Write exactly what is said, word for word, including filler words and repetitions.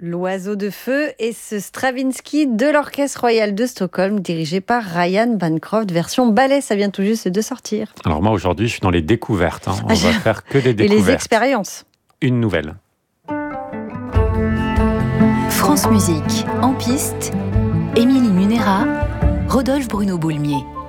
L'Oiseau de feu et ce Stravinsky de l'Orchestre Royal de Stockholm dirigé par Ryan Bancroft, version ballet. Ça vient tout juste de sortir. Alors moi aujourd'hui je suis dans les découvertes. Hein. On ah, va faire que des découvertes. Et les expériences. Une nouvelle. France Musique, en piste, Émilie Munera, Rodolphe Bruno Boulmier.